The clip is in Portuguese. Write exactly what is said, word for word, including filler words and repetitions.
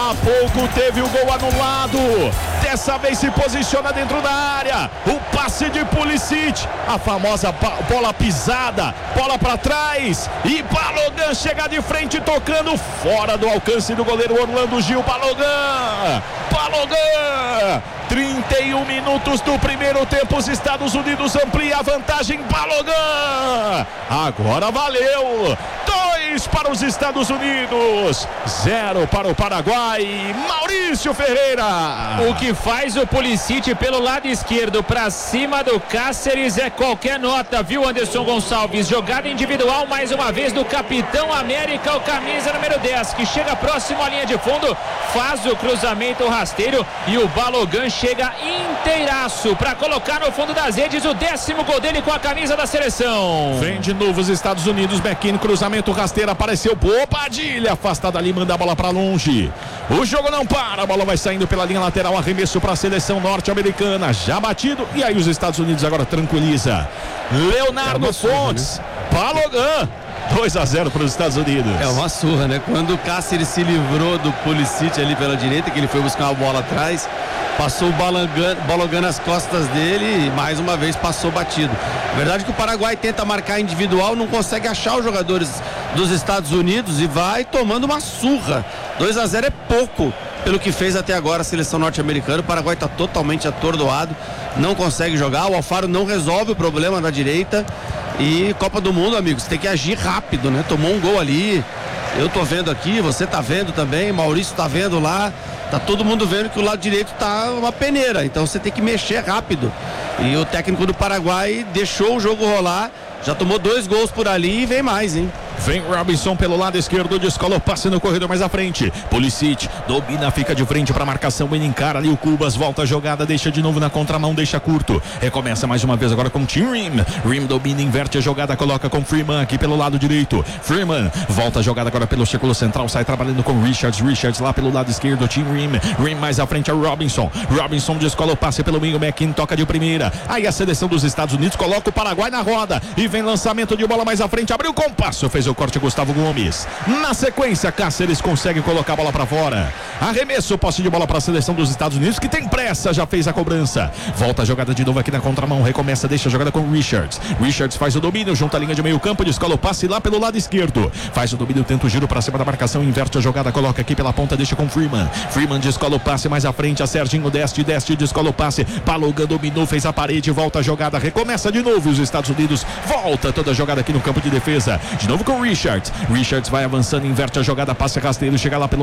Há pouco teve o gol anulado. Dessa vez se posiciona dentro da área. O passe de Pulisic. A famosa bola pisada. Bola para trás. E Balogun chega de frente tocando fora do alcance do goleiro Orlando Gil. Balogun. Balogun. trinta e um minutos do primeiro tempo. Os Estados Unidos amplia a vantagem. Balogun. Agora valeu. Dois para os Estados Unidos. Zero para o Paraguai. Maurício Ferreira. O que faz o Pulisic pelo lado esquerdo para cima do Cáceres é qualquer nota, viu, Anderson Gonçalves? Jogada individual mais uma vez do Capitão América, o camisa número dez, que chega próximo à linha de fundo, faz o cruzamento rasteiro e o Balogun chega inteiraço para colocar no fundo das redes o décimo gol dele com a camisa da seleção. Vem de novo os Estados Unidos. McKinney, cruzamento rasteiro, apareceu Pô, Padilha, afastada ali, manda a bola para longe. O jogo não para, a bola vai saindo pela linha lateral, arremesso para a seleção norte-americana, já batido, e aí os Estados Unidos agora tranquiliza. Leonardo é Fontes, surra, né? Balogun, dois a zero para os Estados Unidos. É uma surra, né? Quando o Cáceres se livrou do Pulisic ali pela direita, que ele foi buscar uma bola atrás, passou o Balogun, Balogun nas costas dele e mais uma vez passou batido. Verdade que o Paraguai tenta marcar individual, não consegue achar os jogadores dos Estados Unidos e vai tomando uma surra. dois a zero é pouco pelo que fez até agora a seleção norte-americana. O Paraguai está totalmente atordoado, não consegue jogar. O Alfaro não resolve o problema da direita. E Copa do Mundo, amigos, tem que agir rápido, né? Tomou um gol ali, eu tô vendo aqui, você tá vendo também, Maurício tá vendo lá, tá todo mundo vendo que o lado direito tá uma peneira, então você tem que mexer rápido. E o técnico do Paraguai deixou o jogo rolar, já tomou dois gols por ali e vem mais, hein? Vem Robinson pelo lado esquerdo, descola o passe no corredor mais à frente. Pulisic domina, fica de frente para a marcação, ele encara ali o Cubas, volta a jogada, deixa de novo na contramão, deixa curto. Recomeça mais uma vez agora com o Tim Rim. Rim domina, inverte a jogada, coloca com Freeman aqui pelo lado direito. Freeman volta a jogada agora pelo círculo central, sai trabalhando com Richards. Richards lá pelo lado esquerdo, Tim Rim. Rim mais à frente é Robinson. Robinson descola o passe pelo meio, McKinney toca de primeira. Aí a seleção dos Estados Unidos coloca o Paraguai na roda e vem lançamento de bola mais à frente, abriu com passo, fez o corte Gustavo Gomes. Na sequência, Cáceres consegue colocar a bola para fora. Arremesso, posse de bola para a seleção dos Estados Unidos, que tem pressa, já fez a cobrança. Volta a jogada de novo aqui na contramão, recomeça, deixa a jogada com Richards. Richards faz o domínio, junta a linha de meio campo, descola o passe lá pelo lado esquerdo. Faz o domínio, tenta o giro para cima da marcação, inverte a jogada, coloca aqui pela ponta, deixa com Freeman. Freeman descola o passe mais à frente, a Serginho desce, desce, descola o passe. Balogun dominou, fez a parede, volta a jogada, recomeça de novo. Os Estados Unidos volta toda a jogada aqui no campo de defesa. De novo com Richards. Richards vai avançando, inverte a jogada, passe rasteiro, chega lá pelo